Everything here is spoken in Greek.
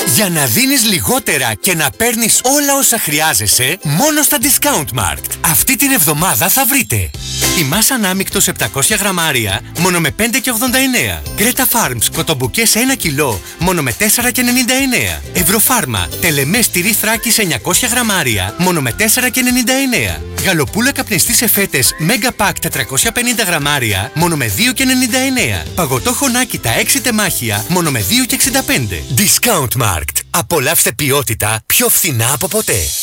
Για να δίνεις λιγότερα και να παίρνεις όλα όσα χρειάζεσαι, μόνο στα Discountmarkt. Αυτή την εβδομάδα θα βρείτε η μάσα ανάμικτος 700 γραμμάρια μόνο με 5,89. Greta Farms κοτομπουκές 1 κιλό μόνο με 4,99. Ευρωφάρμα τελεμές τυρί Θράκης 900 γραμμάρια μόνο με 4,99. Γαλοπούλα καπνιστή σε φέτες Mega Pack 450 γραμμάρια μόνο με 2,99. Παγωτό χωνάκιτα 6 τεμάχια μόνο με 2,65. Discountmarkt. Απολαύστε ποιότητα πιο φθηνά από ποτέ.